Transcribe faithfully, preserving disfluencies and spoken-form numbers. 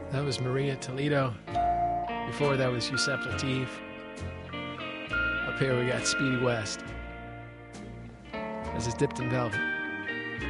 That was Maria Toledo. Before that was Yusef Lateef. Up here we got Speedy West. This is Dipped in Velvet.